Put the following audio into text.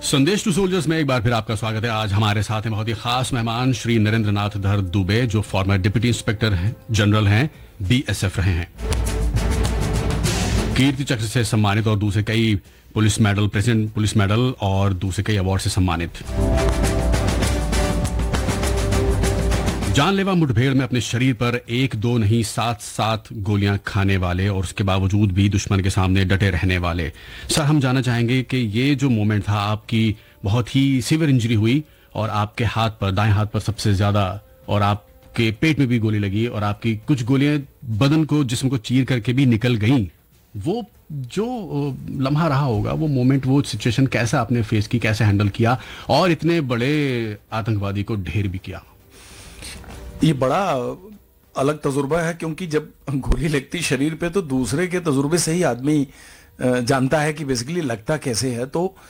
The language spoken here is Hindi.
संदेश टू सोल्जर्स में एक बार फिर आपका स्वागत है। आज हमारे साथ हैं बहुत ही खास मेहमान श्री नरेंद्र नाथ धर दुबे, जो फॉर्मर डिप्टी इंस्पेक्टर जनरल हैं, बीएसएफ रहे हैं, कीर्ति चक्र से सम्मानित और दूसरे कई police medal, president police medal और दूसरे कई अवार्ड से सम्मानित। जानलेवा मुठभेड़ में अपने शरीर पर एक दो नहीं 7 गोलियां खाने वाले और उसके बावजूद भी दुश्मन के सामने डटे रहने वाले। सर, हम जानना चाहेंगे कि ये जो मोमेंट था, आपकी बहुत ही सीवियर इंजरी हुई और आपके हाथ पर, दाएं हाथ पर सबसे ज्यादा, और आपके पेट में भी गोली लगी और आपकी कुछ गोलियां बदन को, जिस्म को चीर करके भी निकल गईं। वो जो लम्हा रहा होगा, वो मोमेंट, वो सिचुएशन कैसा आपने फेस की, कैसे हैंडल किया और इतने बड़े आतंकवादी को ढेर भी किया? ये बड़ा अलग तजुर्बा है, क्योंकि जब गोली लगती शरीर पे तो दूसरे के तजुर्बे से ही आदमी जानता है कि बेसिकली लगता कैसे है। तो